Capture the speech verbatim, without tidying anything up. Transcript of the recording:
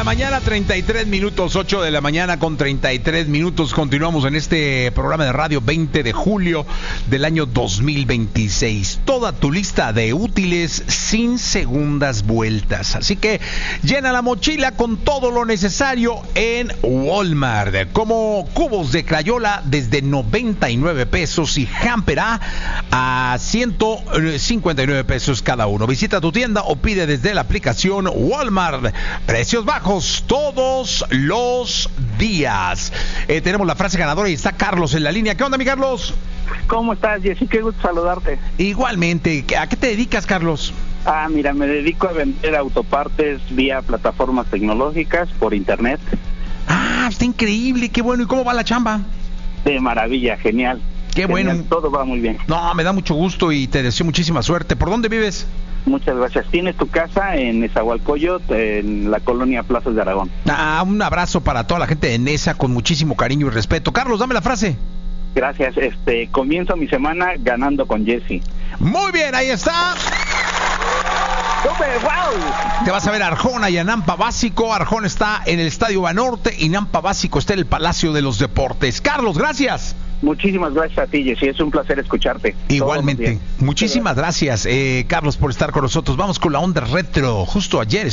la mañana, treinta y tres minutos, ocho de la mañana con treinta y tres minutos. Continuamos en este programa de radio veinte de julio del año dos mil veintiséis. Toda tu lista de útiles sin segundas vueltas. Así que llena la mochila con todo lo necesario en Walmart. Como cubos de Crayola desde noventa y nueve pesos y Hamper A a ciento cincuenta y nueve pesos cada uno. Visita tu tienda o pide desde la aplicación Walmart. Precios bajos todos los días. Eh, tenemos la frase ganadora y está Carlos en la línea. ¿Qué onda, mi Carlos? ¿Cómo estás, Jessy? Qué gusto saludarte. Igualmente. ¿A qué te dedicas, Carlos? Ah, mira, me dedico a vender autopartes vía plataformas tecnológicas por internet. Ah, está increíble. Qué bueno. ¿Y cómo va la chamba? De maravilla, genial. Qué genial, bueno. Todo va muy bien. No, me da mucho gusto y te deseo muchísima suerte. ¿Por dónde vives? Muchas gracias. Tienes tu casa en Nezahualcóyotl, en la colonia Plazas de Aragón. Ah, un abrazo para toda la gente de Nesa con muchísimo cariño y respeto. Carlos, dame la frase. Gracias. Este, comienzo mi semana ganando con Jessy. Muy bien, ahí está. ¡Súper! ¡Wow! Te vas a ver a Arjona y a Nampa Básico. Arjona está en el Estadio Banorte y Nampa Básico está en el Palacio de los Deportes. Carlos, gracias. Muchísimas gracias a ti, Jessy. Es un placer escucharte. Igualmente. Muchísimas gracias, eh, Carlos, por estar con nosotros. Vamos con la onda retro. Justo ayer